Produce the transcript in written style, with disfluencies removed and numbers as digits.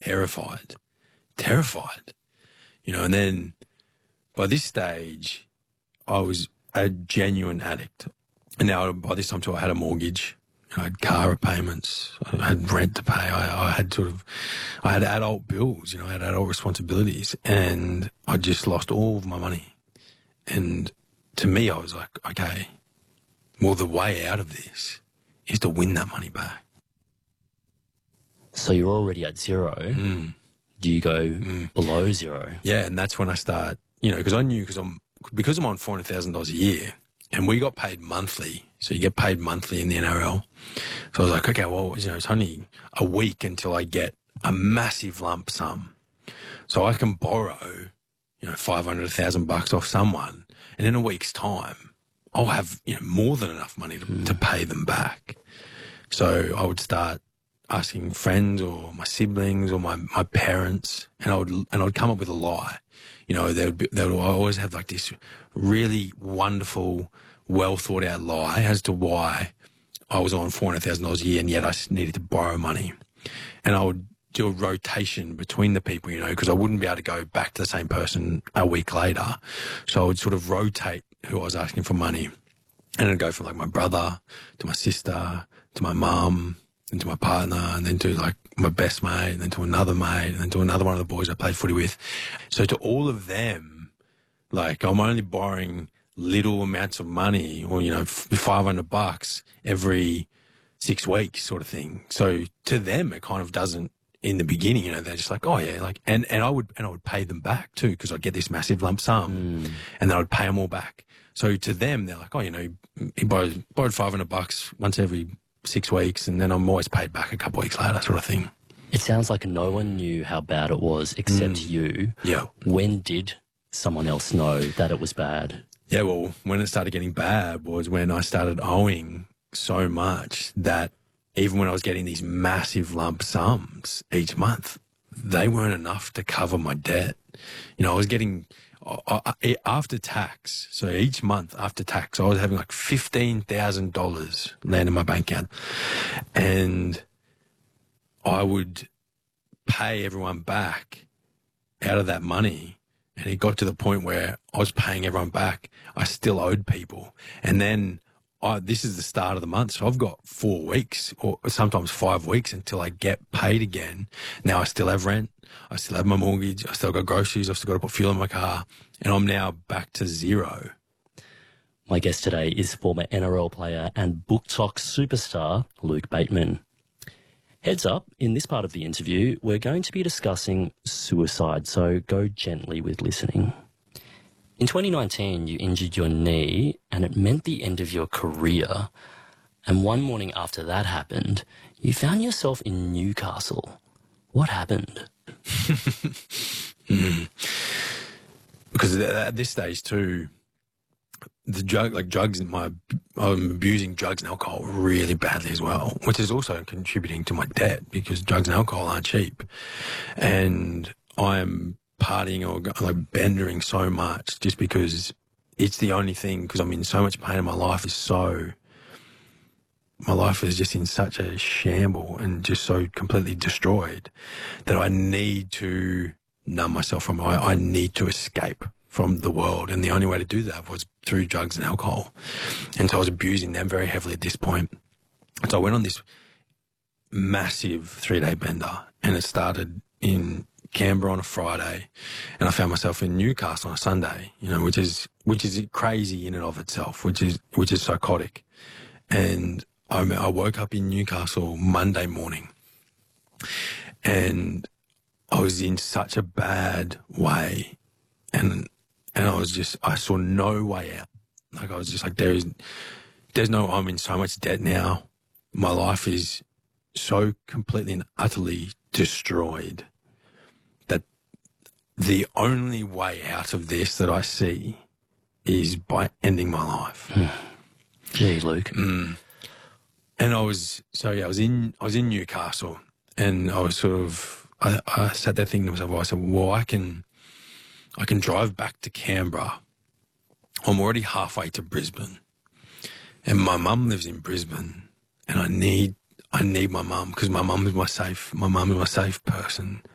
terrified, you know, and then by this stage, I was a genuine addict. And now by this time too, I had a mortgage, I had car repayments, I had rent to pay, I had adult bills, you know, I had adult responsibilities, and I just lost all of my money. And to me, I was like, okay, well, the way out of this is to win that money back. So you're already at zero. Do you go below zero? Yeah, and that's when I start, you know, because I knew because I'm on $400,000 a year, and we got paid monthly. So you get paid monthly in the NRL. So I was like, okay, well, you know, it's only a week until I get a massive lump sum. So I can borrow, you know, $500, $1,000 off someone, and in a week's time, I'll have, you know, more than enough money to pay them back. So I would start asking friends or my siblings or my parents, and I would come up with a lie. You know, they would always have like this really wonderful, well thought out lie as to why I was on $400,000 a year, and yet I needed to borrow money. And I would do a rotation between the people, you know, because I wouldn't be able to go back to the same person a week later. So I would sort of rotate who I was asking for money. And I'd go from like my brother to my sister to my mum and to my partner, and then to like my best mate, and then to another mate, and then to another one of the boys I played footy with. So to all of them, like I'm only borrowing little amounts of money, or, you know, $500 every 6 weeks sort of thing. So to them, it kind of doesn't, in the beginning, you know, they're just like, oh yeah, like, and I would pay them back too, because I'd get this massive lump sum, and then I'd pay them all back. So to them, they're like, oh, you know, he borrowed $500 once every 6 weeks, and then I'm always paid back a couple of weeks later, sort of thing. It sounds like no one knew how bad it was except you. Yeah. When did someone else know that it was bad? Yeah, well, when it started getting bad was when I started owing so much that even when I was getting these massive lump sums each month, they weren't enough to cover my debt. You know, I was getting, after tax, so each month after tax, I was having like $15,000 land in my bank account. And I would pay everyone back out of that money. And it got to the point where I was paying everyone back. I still owed people. And then this is the start of the month. So I've got 4 weeks or sometimes 5 weeks until I get paid again. Now I still have rent. I still have my mortgage. I still got groceries. I've still got to put fuel in my car. And I'm now back to zero. My guest today is former NRL player and Book Talk superstar Luke Bateman. Heads up, in this part of the interview, we're going to be discussing suicide, so go gently with listening. In 2019, you injured your knee, and it meant the end of your career. And one morning after that happened, you found yourself in Newcastle. What happened? Because at this stage too, drugs, I'm abusing drugs and alcohol really badly as well, which is also contributing to my debt because drugs and alcohol aren't cheap. And I'm partying or like bendering so much just because it's the only thing, because I'm in so much pain and my life is just in such a shamble and just so completely destroyed that I need to numb myself from it. I need to escape from the world. And the only way to do that was through drugs and alcohol. And so I was abusing them very heavily at this point. So I went on this massive 3-day bender, and it started in Canberra on a Friday, and I found myself in Newcastle on a Sunday, you know, which is crazy in and of itself, which is psychotic. And I woke up in Newcastle Monday morning, and I was in such a bad way, and I saw no way out. Like I was just like, there's no, I'm in so much debt now. My life is so completely and utterly destroyed that the only way out of this that I see is by ending my life. Gee, Luke. And I was in Newcastle, and I was sort of, I sat there thinking to myself, I said, well, I can drive back to Canberra. I'm already halfway to Brisbane, and my mum lives in Brisbane, and I need my mum, because my mum is my safe person.